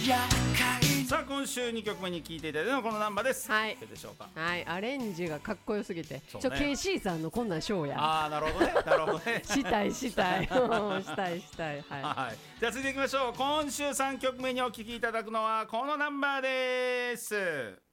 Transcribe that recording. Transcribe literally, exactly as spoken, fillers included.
さあ今週にきょくめに聴いていただいたのはこのナンバーです。 はい、 どうでしょうか。 はい、アレンジがかっこよすぎて、 ね、 ちょ ケーシー さんのこんなんショーや。 ああなるほどねなるほどねしたいしたいしたいしたい、はい、 はい、じゃあ続いていきましょう。今週さんきょくめにお聴きいただくのはこのナンバーです。